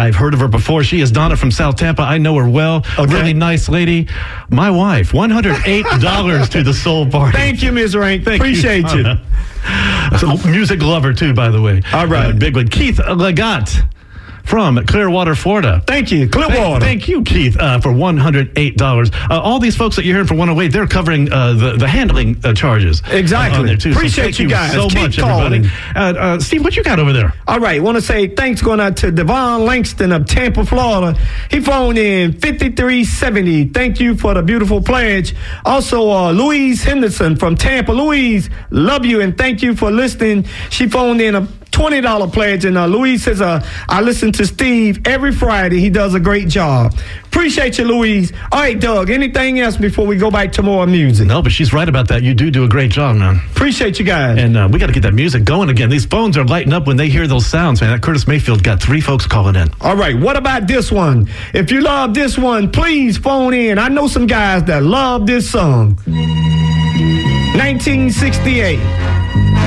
I've heard of her before. She is Donna from South Tampa. I know her well. Okay. Really nice lady. My wife, $108 to the Soul Party. Thank you, Ms. Rank. Appreciate you. So, music lover, too, by the way. All right. Big one. Keith Legat from Clearwater, Florida. Thank you. Clearwater. Thank you, Keith, for $108. All these folks that you're hearing for 108, they're covering the handling charges. Exactly. On there too. Appreciate so you guys. so Keep much, calling. everybody. Steve, what you got over there? All right. Want to say thanks going out to Devon Langston of Tampa, Florida. He phoned in 5370. Thank you for the beautiful pledge. Also, Louise Henderson from Tampa. Louise, love you and thank you for listening. She phoned in a $20 pledge, and Louise says, I listen to Steve every Friday. He does a great job. Appreciate you, Louise. All right, Doug, anything else before we go back to more music? No, but she's right about that. You do a great job, man. Appreciate you guys. And we got to get that music going again. These phones are lighting up when they hear those sounds, man. That Curtis Mayfield got 3 folks calling in. All right, what about this one? If you love this one, please phone in. I know some guys that love this song. 1968.